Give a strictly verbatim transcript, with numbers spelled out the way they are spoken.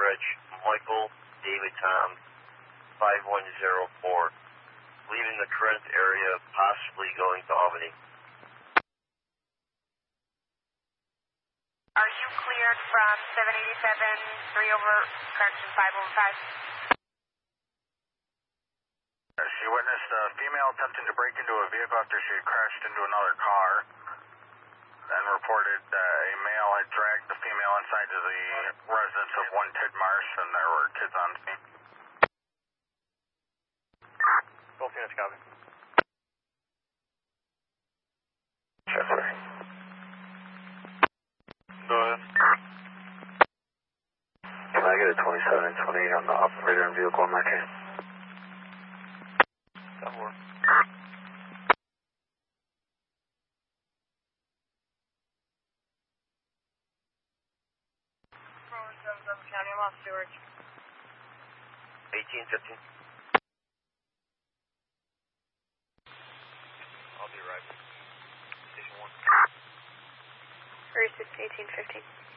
stretch Michael David Tom five one zero four, leaving the current area, possibly going to Albany. Are you cleared from seven eighty-seven, three over, correction, five over five? She witnessed a female attempting to break into a vehicle after she had crashed into another car, then reported that a male had dragged the female inside to the residence of one Ted Marsh, and there were kids on scene. Both units copy. Chester. Go ahead. Can I get a twenty-seven and twenty-eight on the operator and vehicle in that case? That will work. County, I'm off Stewart. eighteen fifteen. I'll be right. Station one. Three six eighteen fifteen.